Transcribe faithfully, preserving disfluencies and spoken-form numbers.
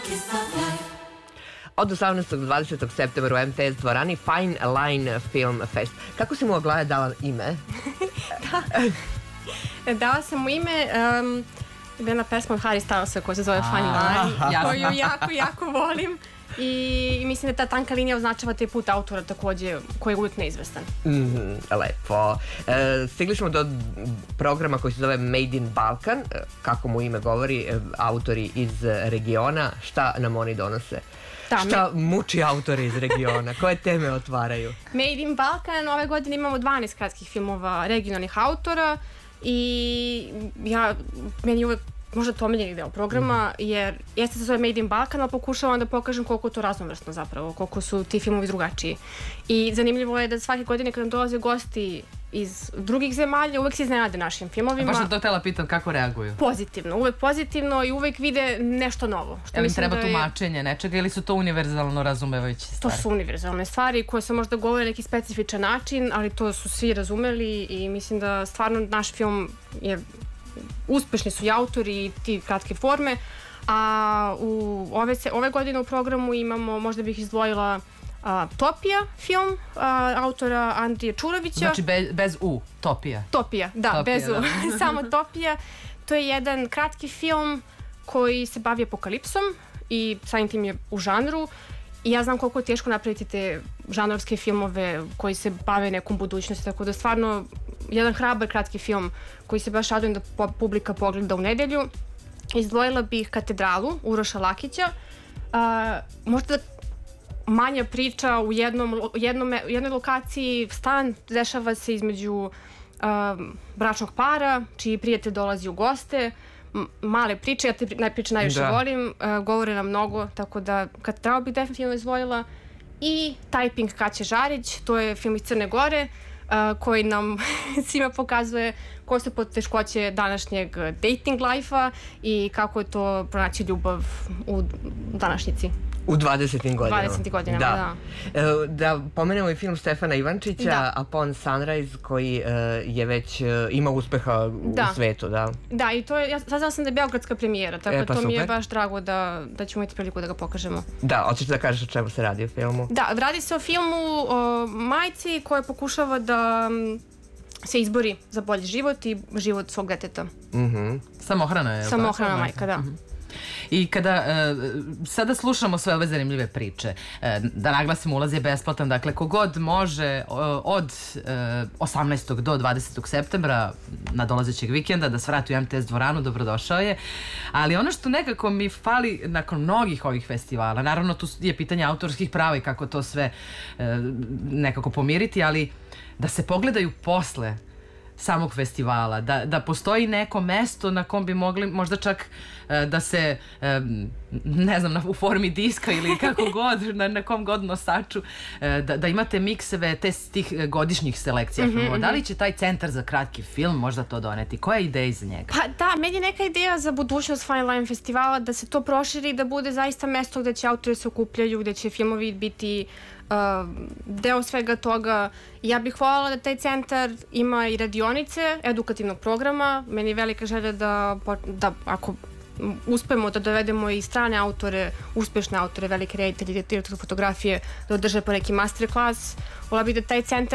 Od osamnaestog do dvadesetog septembra u em te es dvorani Fine Line Film Fest. Kako si mu Aglaja dala ime? Da. Dala sam mu ime... Um, jedna pesma od Harry Stylesa koja se zove Fine Line, koju jako, jako volim. I mislim da ta tanka linija označava taj put autora takođe, koji je uvijek neizvestan. Mm, lepo. E, stigli smo do programa koji se zove Made in Balkan, kako mu ime govori, autori iz regiona. Šta nam oni donose? Da, šta me... muči autori iz regiona? Koje teme otvaraju? Made in Balkan, ove godine imamo dvanaest kratkih filmova regionalnih autora i ja, meni uvek možda to omiljeni deo programa, jer jeste se zove Made in Balkan, ali pokušavam da pokažem koliko je to raznovrsno zapravo, koliko su ti filmovi drugačiji. I zanimljivo je da svake godine kad nam dolaze gosti iz drugih zemalja, uvek se iznenade našim filmovima. A baš sam to htjela pitam kako reaguju? Pozitivno, uvek pozitivno i uvek vide nešto novo. Jel im treba tumačenje nečega ili su to univerzalno razumevajući stvari? To su univerzalne stvari koje se možda govore na neki specifičan način, ali to su svi razumeli i mislim da stvarno naš film je... uspešni su i autori i ti kratke forme, a u ove, ove godine u programu imamo, možda bih izdvojila a, Topija film a, autora Andrije Čurovića. Znači be, bez U, Topija. Topija, da, Topija, bez U, da. Samo Topija. To je jedan kratki film koji se bavi apokalipsom i samim tim je u žanru. I ja znam koliko je teško napraviti te žanrovske filmove koji se bave nekom budućnosti, tako da stvarno jedan hrabar kratki film koji se baš radujem da publika pogleda u nedelju. Izdvojila bih Katedralu Uroša Lakića. A, možda manja priča u jednom, jednom, jednoj lokaciji, stan, dešava se između a, bračnog para, čiji prijatelj dolazi u goste. Male priče, ja te priče najviše da. volim, uh, govore nam mnogo, tako da Katedralu bih definitivno izdvojila. I Typing Kaće Žarić, to je film iz Crne Gore, uh, koji nam svima pokazuje koje su poteškoće današnjeg dating life-a i kako je to pronaći ljubav u današnjici. U dvadesetim godinama. dvadesetim godinama, da. Da, da pomenemo i film Stefana Ivančića, da. Upon Sunrise, koji uh, je već uh, ima uspeha da. u svetu, da. Da, i to je, ja saznala sam da je beogradska premijera, tako e, pa to super. Mi je baš drago da, da ćemo imati priliku da ga pokažemo. Da, hoćeš da kažeš o čemu se radi o filmu? Da, radi se o filmu o majci koja pokušava da se izbori za bolji život i život svog deteta. Mm-hmm. Samohrana je. Samohrana majka, da. Mm-hmm. I kada e, sada slušamo sve ove zanimljive priče, e, da naglasimo, ulaz je besplatan, dakle kogod može od e, osamnaestog do dvadesetog septembra na dolazećeg vikenda da svrati u em te es dvoranu, dobrodošao je. Ali ono što nekako mi fali nakon mnogih ovih festivala, naravno tu je pitanje autorskih prava i kako to sve e, nekako pomiriti, ali da se pogledaju posle samog festivala, da, da postoji neko mesto na kom bi mogli možda čak e, da se e, ne znam, na, u formi diska ili kako god, na, na kom god nosaču, e, da, da imate mikseve te, tih godišnjih selekcija mm-hmm, filmova. Da li će taj centar za kratki film možda to doneti? Koja je ideja iza njega? Pa da, meni je neka ideja za budućnost Fine Line festivala da se to proširi, da bude zaista mesto gde će autori se okupljaju, gde će filmovi biti Uh, deo svega toga. Ja bih voljela da taj centar ima i radionice edukativnog programa. Meni je velika želja da, da ako uspemo da dovedemo i strane autore, uspešne autore, velike reditelje, direktore fotografije, da održe po neki masterclass. Voljela bih da taj centar